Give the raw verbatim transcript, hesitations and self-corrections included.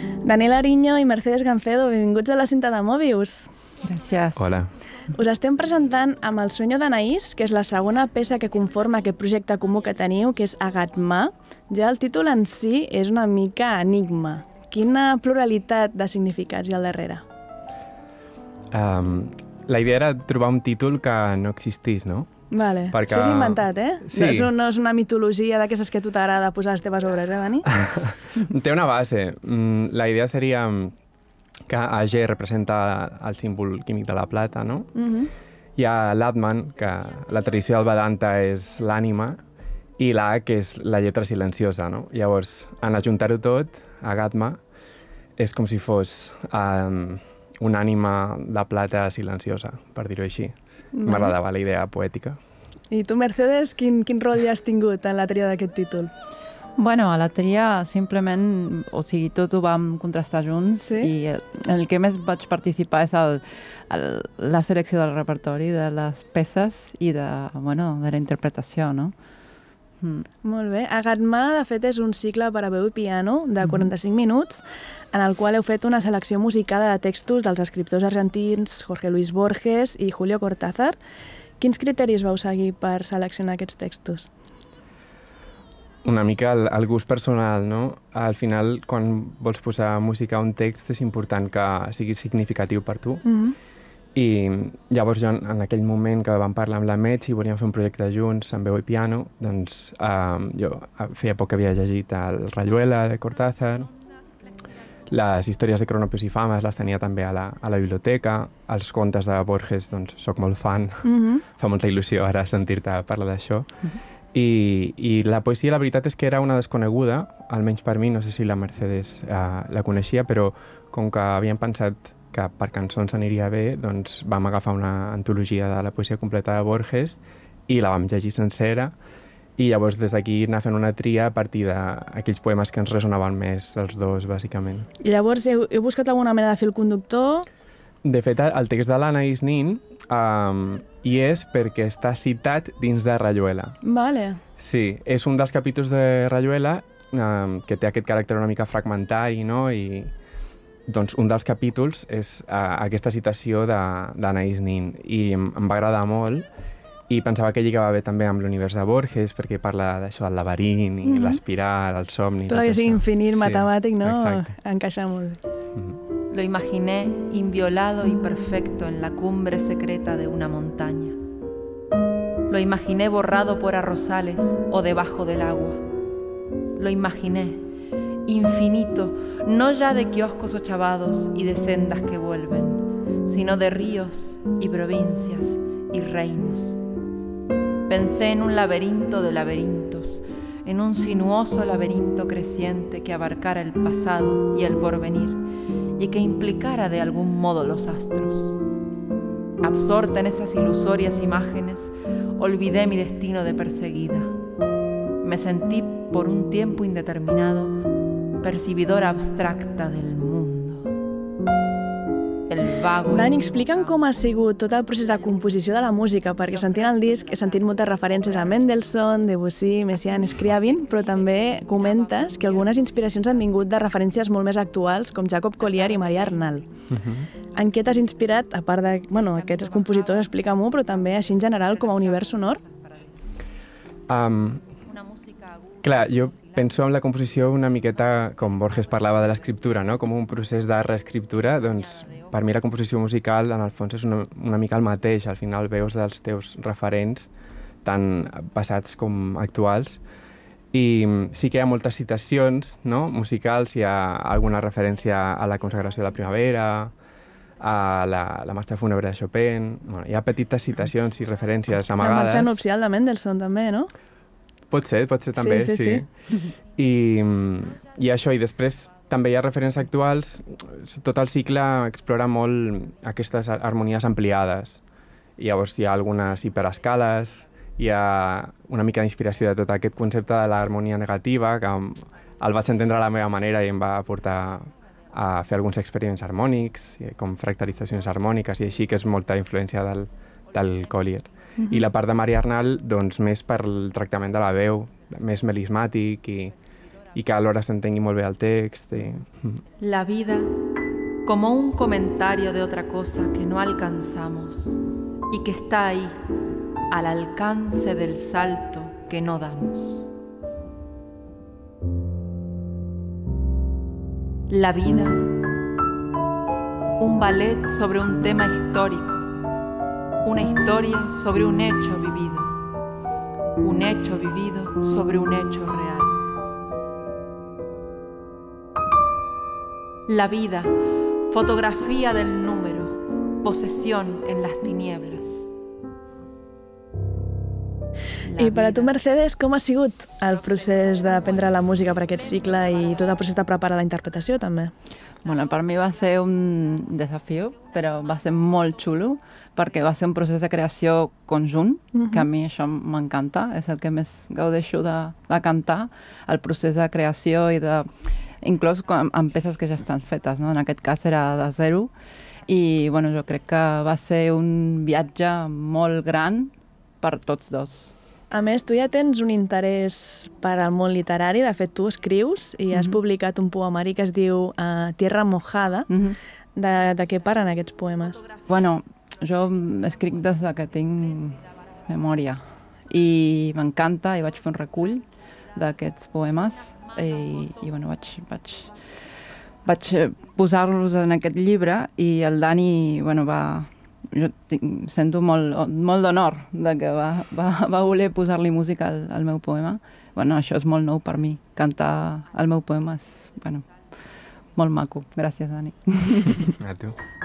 Daniel Ariño i Mercedes Gancedo, benvinguts a la cinta de Mobius. Gràcies. Hola. Us estem presentant amb El sueño d'Anaïs, que és la segona peça que conforma aquest projecte comú que teniu, que és Agatma. Ja el títol en si és una mica enigma. Quina pluralitat de significats hi ha al darrere? Um, la idea era trobar un títol que no existís, no? Vale. Perquè... Això és inventat, eh? Sí. No, és, un, no és una mitologia d'aquestes que a tu t'agrada posar a les teves obres, eh, Dani? Té una base. Mm, La idea seria que A G representa el símbol químic de la plata, no? Uh-huh. Hi ha l'Atman, que la tradició del Vedanta és l'ànima, i la A, que és la lletra silenciosa, no? Llavors, en ajuntar-ho tot, Agatma, és com si fos um, una ànima de plata silenciosa, per dir-ho així. M'agradava la idea poètica. I tu, Mercedes, quin, quin rol hi has tingut en la tria d'aquest títol? Bueno, a la tria simplement, o sigui, tot ho vam contrastar junts, Sí? i el, el que més vaig participar és el, el, la selecció del repertori, de les peces i de, bueno, de la interpretació, no? Mm. Molt bé. Agatma, de fet, és un cicle per a veu i piano de quaranta-cinc minuts, en el qual heu fet una selecció musicada de textos dels escriptors argentins Jorge Luis Borges i Julio Cortázar. Quins criteris vau seguir per seleccionar aquests textos? Una mica el, el gust personal, no? Al final, quan vols posar música a un text, és important que sigui significatiu per tu. Mm-hmm. I llavors jo, en aquell moment que vam parlar amb la Metge i volíem fer un projecte junts amb veu i piano, doncs eh, jo feia poc que havia llegit el Rayuela de Cortázar, les històries de Cronopios i Fames les tenia també a la, a la biblioteca, els contes de Borges, doncs soc molt fan, Mm-hmm. fa molta il·lusió ara sentir-te parlar d'això. I, I la poesia, la veritat és que era una desconeguda, almenys per mi, no sé si la Mercedes eh, la coneixia, però com que havíem pensat que per cançons aniria bé, doncs vam agafar una antologia de la poesia completa de Borges i la vam llegir sencera, i llavors des d'aquí anar fent una tria a partir d'aquells poemes que ens resonaven més els dos, bàsicament. I llavors heu, heu buscat alguna mena de fil conductor? De fet, el text de l'Anaïs Nin um, hi és perquè està citat dins de Rayuela. Vale. Sí, és un dels capítols de Rayuela um, que té aquest caràcter una mica fragmentari, no? I doncs un dels capítols és uh, aquesta citació d'Anaïs Nin, i em, em va agradar molt, i pensava que lligava bé també amb l'univers de Borges, perquè parla d'això del laberint i Mhm. l'espiral, el somni... Tot que sigui això. infinit, Sí, matemàtic, no? Exacte. Encaixa molt bé. Mhm. Lo imaginé inviolado y perfecto en la cumbre secreta de una montaña. Lo imaginé borrado por arrozales o debajo del agua. Lo imaginé infinito, no ya de kioscos ochavados y de sendas que vuelven, sino de ríos y provincias y reinos. Pensé en un laberinto de laberintos, en un sinuoso laberinto creciente que abarcara el pasado y el porvenir y que implicara de algún modo los astros. Absorta en esas ilusorias imágenes, olvidé mi destino de perseguida. Me sentí por un tiempo indeterminado percibidora abstracta del mundo. El vago... Dani, explica'm com ha sigut tot el procés de composició de la música, perquè sentint el disc he sentit moltes referències a Mendelssohn, Debussy, Messiaen, Scriabin, però també comentes que algunes inspiracions han vingut de referències molt més actuals, com Jacob Collier i Maria Arnal. Mhm. En què t'has inspirat, a part de, bueno, aquests compositors, explica-m'ho, però també així en general com a univers sonor? Um, clar, jo penso en la composició una miqueta, com Borges parlava de l'escriptura, no? Com un procés de reescriptura, doncs per mi la composició musical en el fons és una, una mica el mateix, al final veus dels teus referents, tant passats com actuals, i sí que hi ha moltes citacions, no? Musicals, hi ha alguna referència a la consagració de la primavera, a la, la marxa fúnebre de Chopin, bueno, hi ha petites citacions i referències La amagades. marxa nupcial de Mendelssohn també, no? Pot ser, pot ser també, Sí, sí. sí, sí. I, I això, i després també hi ha referències actuals. Tot el cicle explora molt aquestes harmonies ampliades. I llavors hi ha algunes hiperescales, hi ha una mica d'inspiració de tot aquest concepte de l'harmonia negativa, que el vaig entendre a la meva manera i em va portar a fer alguns experiments harmònics, com fractalitzacions harmòniques i així, que és molta influència del, del Collier. Mm-hmm. I la part de Maria Arnal, doncs, més per el tractament de la veu, més melismàtic i, i que alhora s'entengui molt bé el text. I... La vida como un comentario de otra cosa que no alcanzamos y que está ahí, al alcance del salto que no damos. La vida, un ballet sobre un tema histórico, una historia sobre un hecho vivido, un hecho vivido sobre un hecho real. La vida, fotografía del número, posesión en las tinieblas. I per a tu, Mercedes, com ha sigut el procés d'aprendre la música per aquest cicle i tot el procés de preparar la interpretació, també? Bueno, per mi va ser un desafí, però va ser molt xulo, perquè va ser un procés de creació conjunt, uh-huh. que a mi això m'encanta, és el que més gaudeixo de, de cantar, el procés de creació i de... inclús amb peces que ja estan fetes, no? En aquest cas era de zero, i bueno, jo crec que va ser un viatge molt gran per tots dos. A més, tu ja tens un interès per al món literari. De fet, tu escrius i has mm-hmm. publicat un poemari que es diu uh, Tierra mojada. Mm-hmm. de, de què parlen aquests poemes? Bueno, jo escric des que tinc memòria i m'encanta i vaig fer un recull d'aquests poemes i, i bueno, vaig, vaig, vaig posar-los en aquest llibre i el Dani bueno, va... Jo tinc, sento molt, molt d'honor de que va, va, va voler posar-li música al, al meu poema. Bueno, això és molt nou per mi. Cantar el meu poema és bueno, molt maco. Gràcies, Dani. A tu.